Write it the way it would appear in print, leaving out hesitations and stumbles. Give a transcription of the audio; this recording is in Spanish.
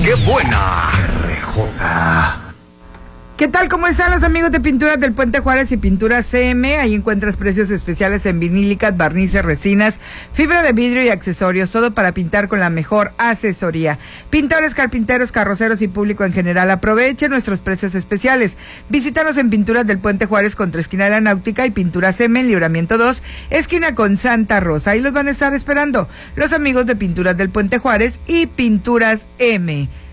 qué buena! RJ. ¿Qué tal? ¿Cómo están los amigos de Pinturas del Puente Juárez y Pinturas CM? Ahí encuentras precios especiales en vinílicas, barnices, resinas, fibra de vidrio y accesorios, todo para pintar con la mejor asesoría. Pintores, carpinteros, carroceros y público en general, aprovechen nuestros precios especiales. Visítanos en Pinturas del Puente Juárez, contra esquina de la Náutica, y Pinturas CM en Libramiento 2, esquina con Santa Rosa. Ahí los van a estar esperando los amigos de Pinturas del Puente Juárez y Pinturas M.